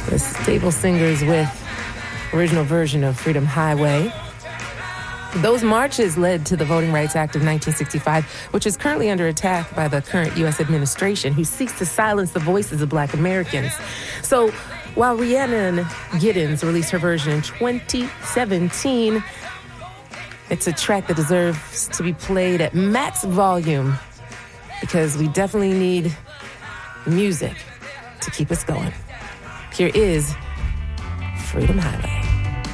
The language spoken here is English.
The Stable Singers with original version of Freedom Highway. Those marches led to the Voting Rights Act of 1965, which is currently under attack by the current U.S. administration, who seeks to silence the voices of Black Americans. So while Rhiannon Giddens released her version in 2017, it's a track that deserves to be played at max volume because we definitely need music to keep us going. Here is Freedom Highway.